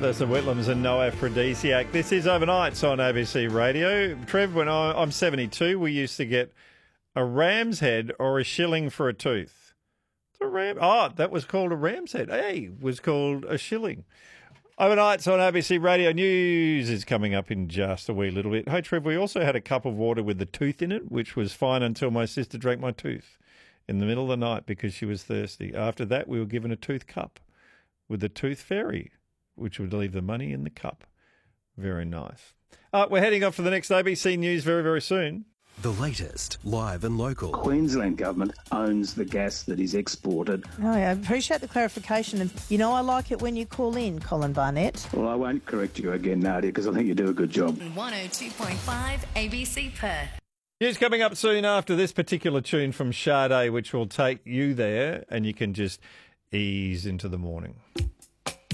That's the Whitlams and No Aphrodisiac. This is Overnights on ABC Radio. Trev, when I'm 72, we used to get a ram's head or a shilling for a tooth. That was called a ram's head. Was called a shilling. Overnights on ABC Radio. News is coming up in just a wee little bit. Hey, Trev, we also had a cup of water with the tooth in it, which was fine until my sister drank my tooth in the middle of the night because she was thirsty. After that, we were given a tooth cup with the tooth fairy, which would leave the money in the cup. Very nice. We're heading off for the next ABC News very, very soon. The latest, live and local. Queensland government owns the gas that is exported. Oh, I appreciate the clarification. And, I like it when you call in, Colin Barnett. Well, I won't correct you again, Nadia, because I think you do a good job. 102.5 ABC Perth. News coming up soon after this particular tune from Sade, which will take you there and you can just ease into the morning.